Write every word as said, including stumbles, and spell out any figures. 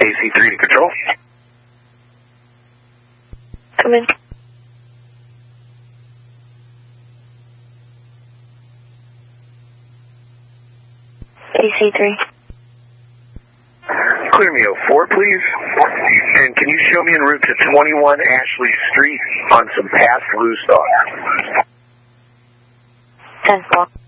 A C three to control. Come in. A C three. Clear me oh four, please. And can you show me en route to twenty-one Ashley Street on some past loose dogs? ten four.